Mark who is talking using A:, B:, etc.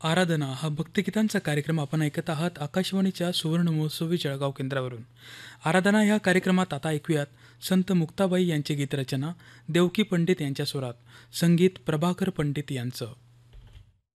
A: आराधना हा भक्तिगीतांचा कार्यक्रम आपण ऐकत आहात आकाशवाणीच्या सुवर्ण महोत्सवी जळगाव केंद्रावरून. आराधना ह्या कार्यक्रमात आता ऐकूयात संत मुक्ताबाई यांची गीतरचना देवकी पंडित यांच्या स्वरात, संगीत प्रभाकर पंडित यांचं.